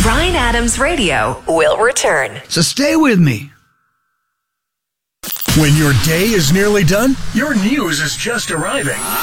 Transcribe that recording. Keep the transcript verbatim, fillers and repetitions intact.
Bryan Adams Radio will return. So stay with me. When your day is nearly done, your news is just arriving.